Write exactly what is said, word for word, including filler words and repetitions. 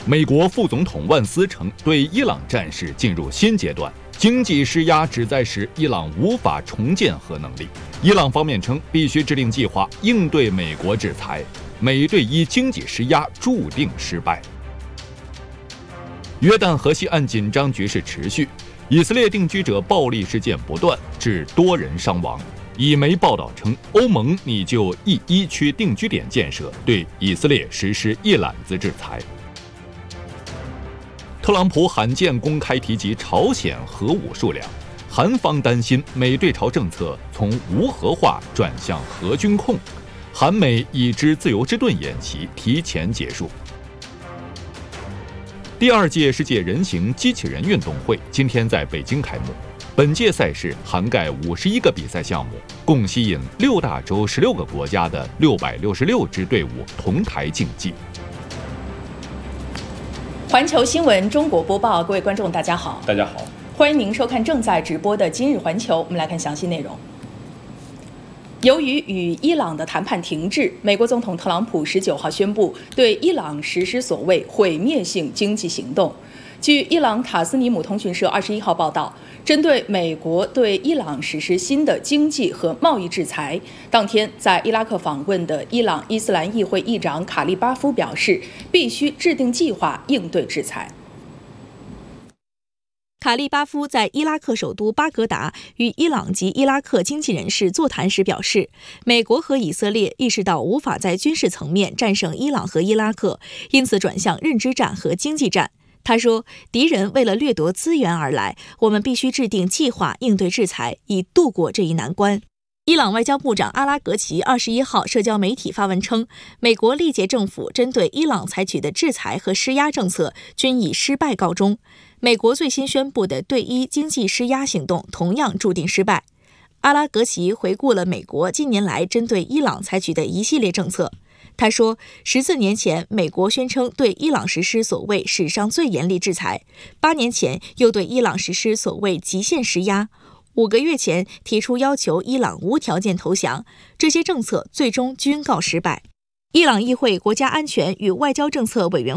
美国副总统万斯称，对伊朗战事进入新阶段，经济施压旨在使伊朗无法重建核能力。伊朗方面称，必须制定计划应对美国制裁，美对伊经济施压注定失败。约旦河西岸紧张局势持续，以色列定居者暴力事件不断，致多人伤亡。以媒报道称，欧盟拟就一一区定居点建设对以色列实施一揽子制裁。特朗普罕见公开提及朝鲜核武数量，韩方担心美对朝政策从无核化转向核军控，韩美已知自由之盾演习提前结束。第二届世界人形机器人运动会今天在北京开幕。本届赛事涵盖五十一个比赛项目，共吸引六大洲十六个国家的六百六十六支队伍同台竞技。 环球新闻中国播报，各位观众大家好， 大家好， 欢迎您收看正在直播的今日环球。我们来看详细内容。由于与伊朗的谈判停滞，美国总统特朗普十九号宣布对伊朗实施所谓毁灭性经济行动。据伊朗塔斯尼姆通讯社二十一号报道，针对美国对伊朗实施新的经济和贸易制裁，当天在伊拉克访问的伊朗伊斯兰议会议长卡利巴夫表示，必须制定计划应对制裁。 卡利巴夫在伊拉克首都巴格达与伊朗及伊拉克经济人士座谈时表示，美国和以色列意识到无法在军事层面战胜伊朗和伊拉克，因此转向认知战和经济战。他说，敌人为了掠夺资源而来，我们必须制定计划应对制裁，以度过这一难关。伊朗外交部长阿拉格齐二十一号社交媒体发文称，美国历届政府针对伊朗采取的制裁和施压政策均以失败告终。美国最新宣布的对伊经济施压行动同样注定失败。阿拉格齐回顾了美国近年来针对伊朗采取的一系列政策。他说，十四年前，美国宣称对伊朗实施所谓史上最严厉制裁；八年前，又对伊朗实施所谓极限施压；五个月前，提出要求伊朗无条件投降。这些政策最终均告失败。伊朗议会国家安全与外交政策委员